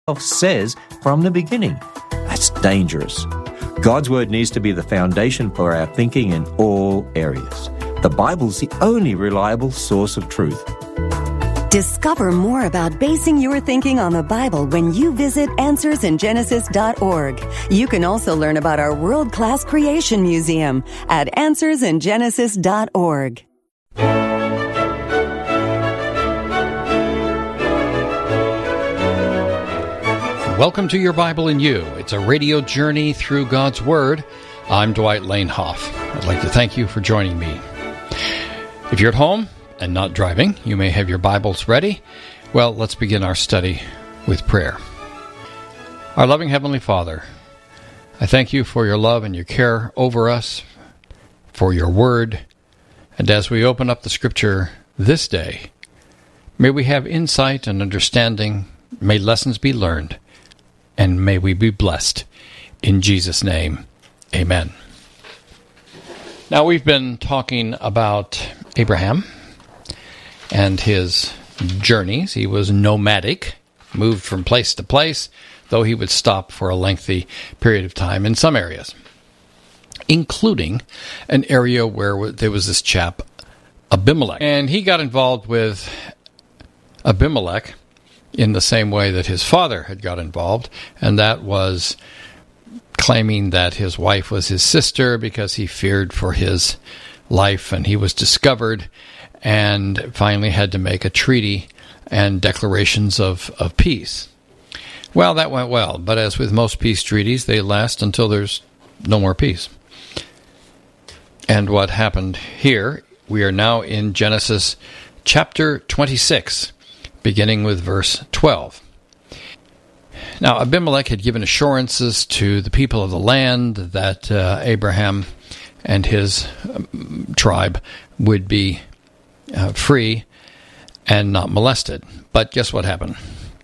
says from the beginning. That's dangerous. God's Word needs to be the foundation for our thinking in all areas. The Bible's the only reliable source of truth. Discover more about basing your thinking on the Bible when you visit AnswersInGenesis.org. You can also learn about our world-class creation museum at AnswersInGenesis.org. Welcome to Your Bible in You. It's a radio journey through God's Word. I'm Dwight Lanehoff. I'd like to thank you for joining me. If you're at home and not driving, you may have your Bibles ready. Well, let's begin our study with prayer. Our loving Heavenly Father, I thank you for your love and your care over us, for your Word, and as we open up the Scripture this day, may we have insight and understanding, may lessons be learned, and may we be blessed. In Jesus' name, amen. Now, we've been talking about Abraham and his journeys. He was nomadic, moved from place to place, though he would stop for a lengthy period of time in some areas, including an area where there was this chap, Abimelech. And he got involved with Abimelech in the same way that his father had got involved, and that was claiming that his wife was his sister because he feared for his life, and he was discovered and finally had to make a treaty and declarations of peace. Well, that went well, but as with most peace treaties, they last until there's no more peace. And what happened here, we are now in Genesis chapter 26, beginning with verse 12. Now, Abimelech had given assurances to the people of the land that Abraham and his tribe would be free and not molested. But guess what happened?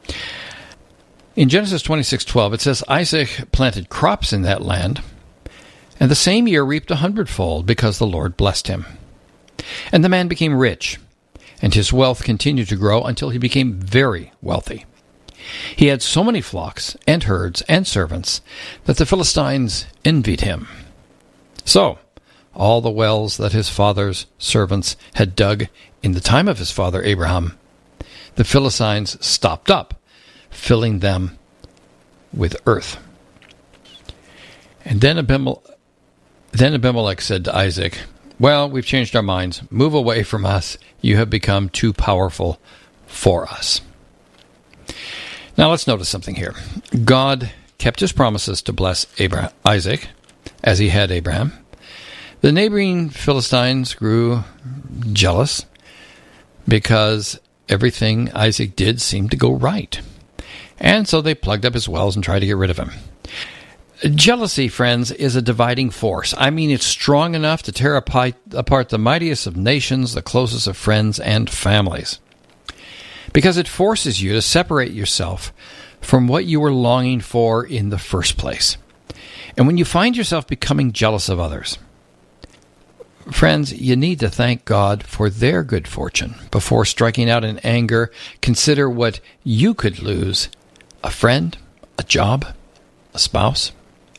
In Genesis 26:12, it says, Isaac planted crops in that land, and the same year reaped 100-fold because the Lord blessed him. And the man became rich, and his wealth continued to grow until he became very wealthy. He had so many flocks and herds and servants that the Philistines envied him. So, all the wells that his father's servants had dug in the time of his father Abraham, the Philistines stopped up, filling them with earth. And then Abimelech said to Isaac, Well, we've changed our minds. Move away from us. You have become too powerful for us. Now let's notice something here. God kept his promises to bless Isaac, as he had Abraham. The neighboring Philistines grew jealous because everything Isaac did seemed to go right. And so they plugged up his wells and tried to get rid of him. Jealousy, friends, is a dividing force. I mean, it's strong enough to tear apart the mightiest of nations, the closest of friends and families. Because it forces you to separate yourself from what you were longing for in the first place. And when you find yourself becoming jealous of others, friends, you need to thank God for their good fortune. Before striking out in anger, consider what you could lose: a friend, a job, a spouse.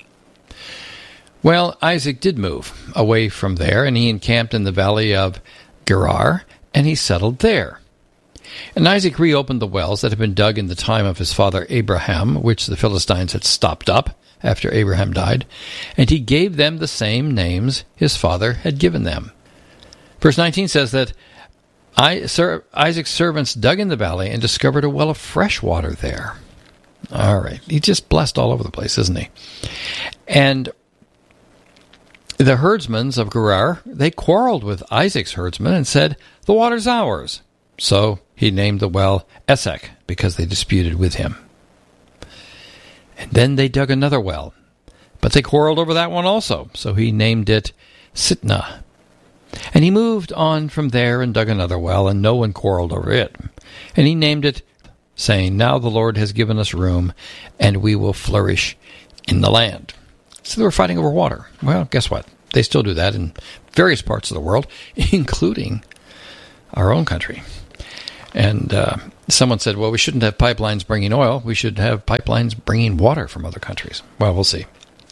Well, Isaac did move away from there, and he encamped in the valley of Gerar, and he settled there. And Isaac reopened the wells that had been dug in the time of his father Abraham, which the Philistines had stopped up after Abraham died, and he gave them the same names his father had given them. Verse 19 says that Isaac's servants dug in the valley and discovered a well of fresh water there. All right. He's just blessed all over the place, isn't he? And the herdsmen of Gerar, they quarreled with Isaac's herdsmen and said, "The water's ours." So he named the well Esek, because they disputed with him. And then they dug another well, but they quarreled over that one also. So he named it Sitnah. And he moved on from there and dug another well, and no one quarreled over it. And he named it, saying, "Now the Lord has given us room, and we will flourish in the land." So they were fighting over water. Well, guess what? They still do that in various parts of the world, including our own country. And Someone said, well, we shouldn't have pipelines bringing oil. We should have pipelines bringing water from other countries. Well, we'll see.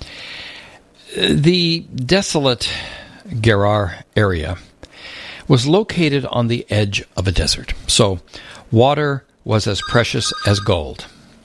The desolate Gerar area was located on the edge of a desert, so water was as precious as gold.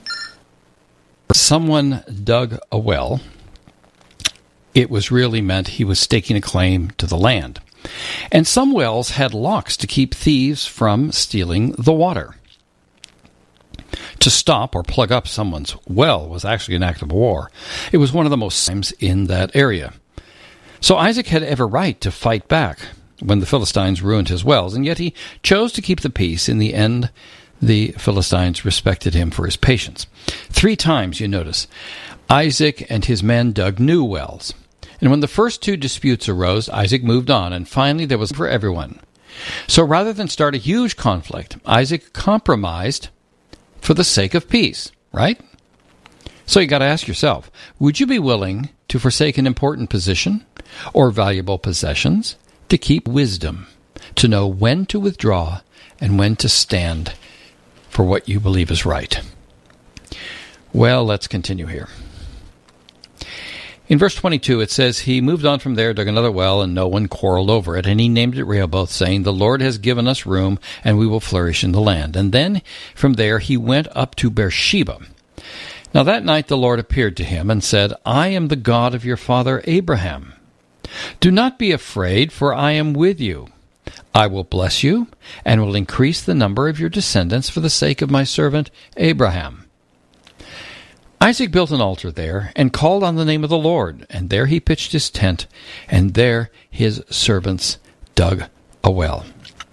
Someone dug a well. It was really meant he was staking a claim to the land. And some wells had locks to keep thieves from stealing the water. To stop or plug up someone's well was actually an act of war. It was one of the most times in that area. So Isaac had every right to fight back when the Philistines ruined his wells, and yet he chose to keep the peace. In the end, the Philistines respected him for his patience. 3 times, you notice, Isaac and his men dug new wells. And when the first 2 disputes arose, Isaac moved on, and finally there was for everyone. So rather than start a huge conflict, Isaac compromised for the sake of peace, right? So you got to ask yourself, would you be willing to forsake an important position or valuable possessions to keep wisdom, to know when to withdraw and when to stand for what you believe is right? Well, let's continue here. In verse 22, it says, he moved on from there, dug another well, and no one quarreled over it. And he named it Rehoboth, saying, the Lord has given us room, and we will flourish in the land. And then from there he went up to Beersheba. Now that night the Lord appeared to him and said, I am the God of your father Abraham. Do not be afraid, for I am with you. I will bless you, and will increase the number of your descendants for the sake of my servant Abraham. Isaac built an altar there, and called on the name of the Lord, and there he pitched his tent, and there his servants dug a well.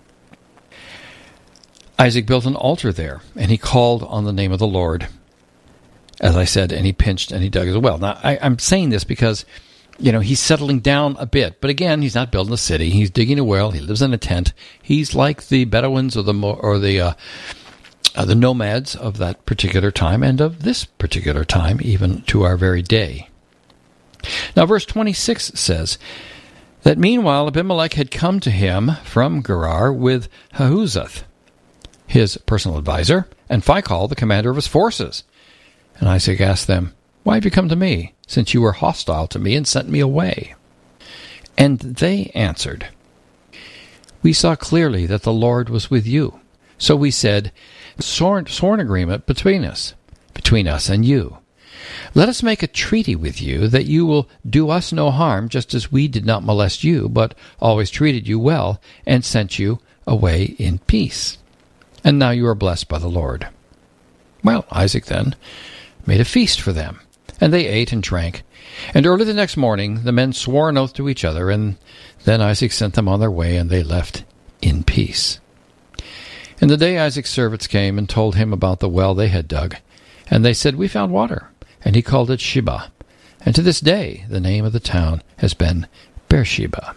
Isaac built an altar there, and he called on the name of the Lord, as I said, and he pinched and he dug a well. Now, I'm saying this because, he's settling down a bit, but again, he's not building a city. He's digging a well. He lives in a tent. He's like the Bedouins or the nomads of that particular time and of this particular time, even to our very day. Now, verse 26 says that meanwhile Abimelech had come to him from Gerar with Ahuzath, his personal advisor, and Phicol, the commander of his forces. And Isaac asked them, why have you come to me, since you were hostile to me and sent me away? And they answered, we saw clearly that the Lord was with you. So we said, sworn agreement between us and you. Let us make a treaty with you that you will do us no harm, just as we did not molest you, but always treated you well and sent you away in peace. And now you are blessed by the Lord. Well, Isaac then made a feast for them, and they ate and drank. And early the next morning the men swore an oath to each other, and then Isaac sent them on their way, and they left in peace. And the day Isaac's servants came and told him about the well they had dug, and they said, we found water. And he called it Sheba. And to this day the name of the town has been Beersheba.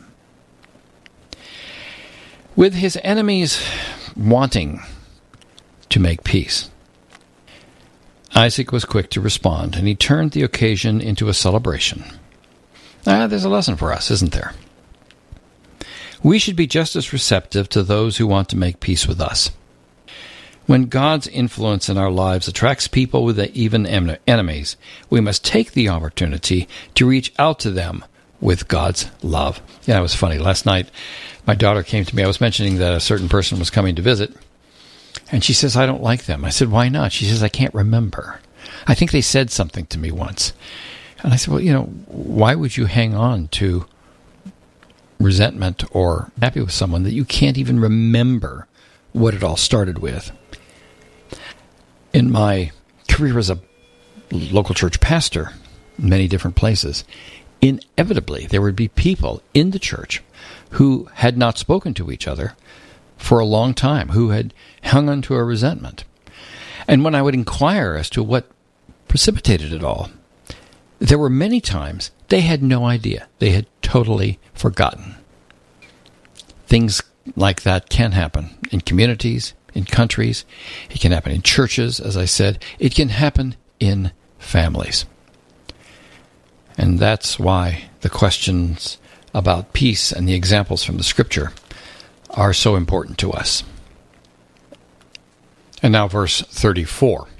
With his enemies wanting to make peace, Isaac was quick to respond, and he turned the occasion into a celebration. There's a lesson for us, isn't there? We should be just as receptive to those who want to make peace with us. When God's influence in our lives attracts people with even enemies, we must take the opportunity to reach out to them with God's love. Yeah, it was funny. Last night, my daughter came to me. I was mentioning that a certain person was coming to visit, and she says, I don't like them. I said, why not? She says, I can't remember. I think they said something to me once. And I said, well, why would you hang on to resentment or happy with someone that you can't even remember what it all started with? In my career as a local church pastor in many different places, inevitably there would be people in the church who had not spoken to each other for a long time, who had hung on to a resentment. And when I would inquire as to what precipitated it all, there were many times they had no idea. They had totally forgotten. Things like that can happen in communities, in countries. It can happen in churches, as I said. It can happen in families. And that's why the questions about peace and the examples from the Scripture are so important to us. And now verse 34.